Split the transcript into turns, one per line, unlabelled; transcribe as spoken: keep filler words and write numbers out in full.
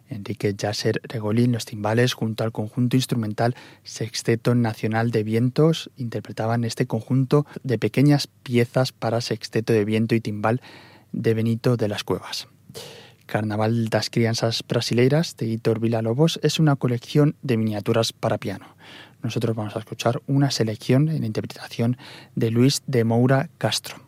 Enrique Yasser Regolí en los timbales junto al conjunto instrumental Sexteto Nacional de Vientos interpretaban este conjunto de pequeñas piezas para sexteto de viento y timbal de Benito de las Cuevas. Carnaval das Crianças Brasileiras de Hitor Villa-Lobos es una colección de miniaturas para piano. Nosotros vamos a escuchar una selección en interpretación de Luis de Moura Castro.